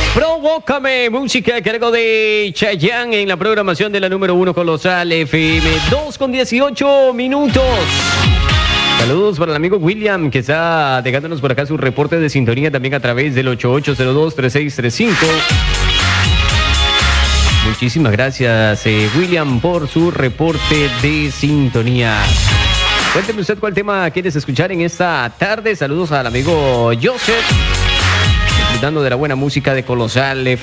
Provócame, música a cargo de Chayanne en la programación de la número 1 Colosal FM. 2:18. Saludos para el amigo William, que está dejándonos por acá su reporte de sintonía también a través del 8802-3635. Muchísimas gracias, William, por su reporte de sintonía. Cuénteme usted cuál tema quieres escuchar en esta tarde. Saludos al amigo Joseph, disfrutando de la buena música de Colosal FM.